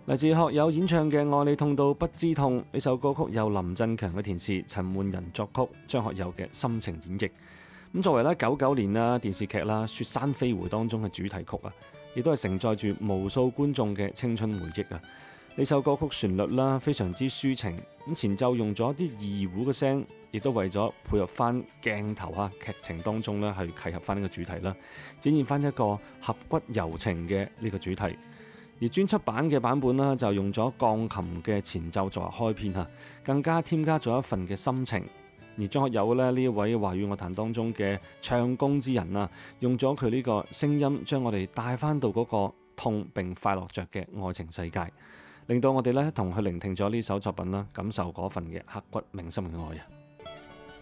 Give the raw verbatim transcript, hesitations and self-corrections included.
嚟自學友演唱嘅《愛你痛到不知痛》呢首歌曲，由林振強嘅填詞，陳奐仁作曲，張學友嘅深情演繹。咁作為咧九九年啦電視劇啦《雪山飛回》當中嘅主題曲啊，亦都係承載住無數觀眾嘅青春回憶啊！呢首歌曲旋律啦非常之抒情，咁前奏用咗啲二胡嘅聲，亦都為咗配合翻鏡頭嚇劇情當中咧去契合翻呢個主題啦，展現翻一個俠骨柔情嘅呢個主題。而專輯版嘅版本啦，就用咗鋼琴嘅前奏作為開篇嚇，更加添加咗一份嘅心情。而張學友咧呢一位華語樂壇當中嘅唱功之人啊，用咗佢呢個聲音，將我哋帶翻到嗰個痛並快樂着嘅愛情世界，令到我哋咧同佢聆聽咗呢首作品啦，感受嗰份嘅刻骨銘心嘅愛啊！